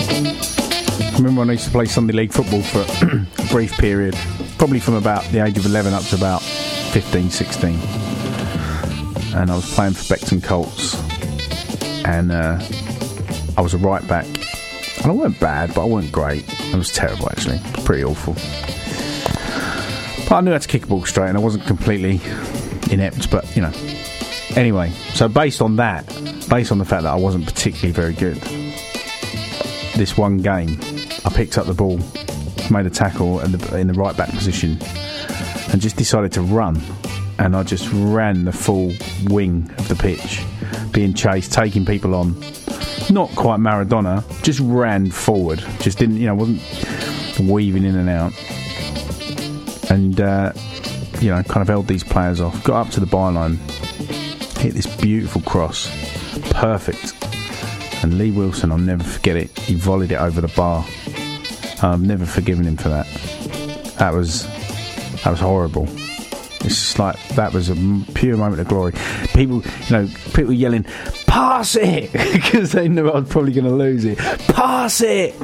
I remember when I used to play Sunday League football for a brief period, probably from about the age of 11 up to about 15, 16. And I was playing for Beckton Colts. And I was a right back. And I weren't bad, but I weren't great. I was terrible, actually. It was pretty awful. But I knew how to kick a ball straight, and I wasn't completely inept, but, you know. Anyway, so based on the fact that I wasn't particularly very good, this one game, I picked up the ball, made a tackle in the right back position, and just decided to run. And I just ran the full wing of the pitch, being chased, taking people on. Not quite Maradona, just ran forward. Just didn't, wasn't weaving in and out. And, kind of held these players off. Got up to the byline, hit this beautiful cross. Perfect. And Lee Wilson, I'll never forget it. He volleyed it over the bar. I've never forgiven him for that. That was horrible. It's just like, that was a pure moment of glory. People yelling, pass it! Because they knew I was probably going to lose it. Pass it!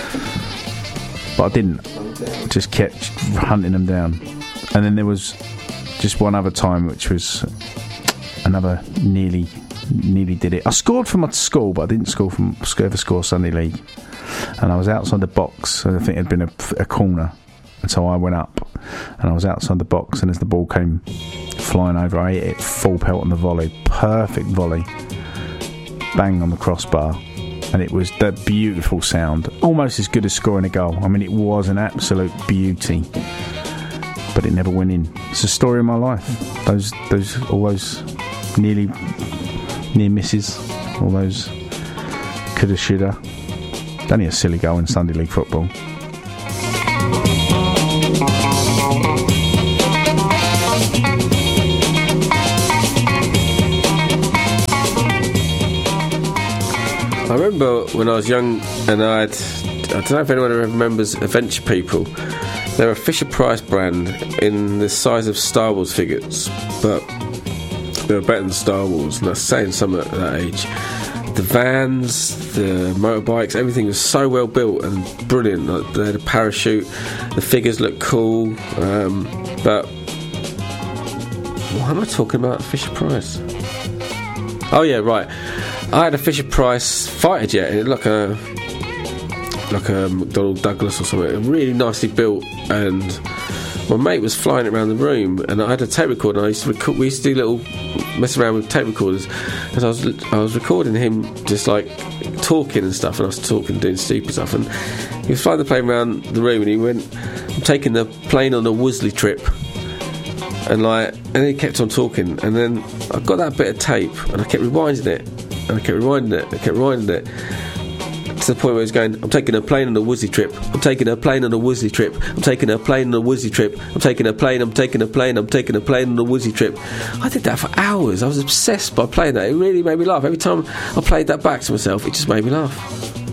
But I didn't. Just kept hunting them down. And then there was just one other time, which was another nearly did it. I scored for my school, but I didn't ever score Sunday League. And I was outside the box, and I think it had been a corner. And so I went up, and I was outside the box, and as the ball came flying over, I hit it full pelt on the volley. Perfect volley. Bang on the crossbar. And it was that beautiful sound. Almost as good as scoring a goal. I mean, it was an absolute beauty. But it never went in. It's the story of my life. All those near misses. All those coulda, shoulda. Only a silly goal in Sunday League football. I remember when I was young, and I don't know if anyone remembers Adventure People. They're a Fisher-Price brand in the size of Star Wars figures, but they were better than Star Wars, and I was saying some at that age. The vans, the motorbikes, everything was so well built and brilliant. Like, they had a parachute, the figures looked cool, but why am I talking about Fisher-Price? Oh yeah, right. I had a Fisher-Price fighter jet, and it looked like a McDonnell Douglas or something, really nicely built. And my mate was flying it around the room, and I had a tape recorder. And we used to do little mess around with tape recorders, and I was recording him just like talking and stuff, and I was talking, doing stupid stuff, and he was flying the plane around the room, and he went, "I'm taking the plane on a Worsley trip." And he kept on talking, and then I got that bit of tape, and I kept rewinding it. And I kept rewinding it to the point where he was going, "I'm taking a plane on a Worsley trip. I'm taking a plane on a Worsley trip. I'm taking a plane on a Worsley trip. I'm taking a plane. I'm taking a plane. I'm taking a plane on a Worsley trip." I did that for hours. I was obsessed by playing that. It really made me laugh. Every time I played that back to myself, it just made me laugh.